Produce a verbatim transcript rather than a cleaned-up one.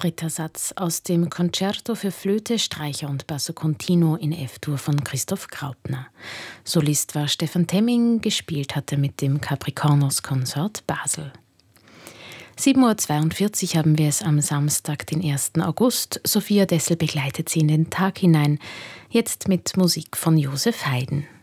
Dritter Satz aus dem Concerto für Flöte, Streicher und Basso Continuo in F-Dur von Christoph Graupner. Solist war Stefan Temming, gespielt hatte mit dem Capricornos Consort Basel. sieben Uhr zweiundvierzig haben wir es am Samstag, den ersten August. Sophia Dessel begleitet Sie in den Tag hinein, jetzt mit Musik von Josef Haydn.